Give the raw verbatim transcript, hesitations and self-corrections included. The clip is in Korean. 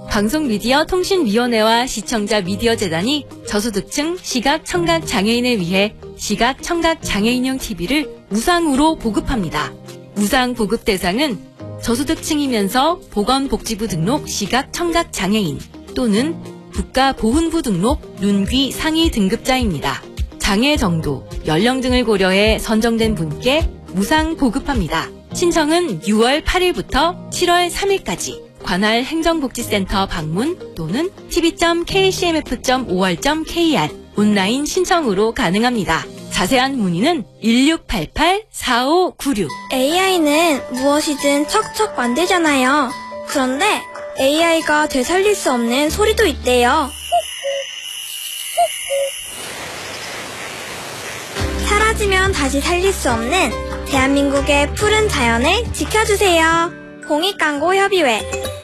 방송미디어통신위원회와 시청자 미디어재단이 저소득층 시각 청각 장애인을 위해 시각 청각 장애인용 티비를 무상으로 보급합니다. 무상 보급 대상은 저소득층이면서 보건복지부 등록 시각 청각 장애인 또는 국가보훈부 등록 눈귀 상위 등급자입니다. 장애 정도, 연령 등을 고려해 선정된 분께 무상 보급합니다. 신청은 유월 팔일부터 칠월 삼일까지 관할 행정복지센터 방문 또는 티비 점 케이씨엠에프 점 오알 점 케이알 온라인 신청으로 가능합니다. 자세한 문의는 일육팔팔 사오구육. 에이아이는 무엇이든 척척 만들잖아요. 그런데 에이아이가 되살릴 수 없는 소리도 있대요. 사라지면 다시 살릴 수 없는 대한민국의 푸른 자연을 지켜주세요. 공익광고협의회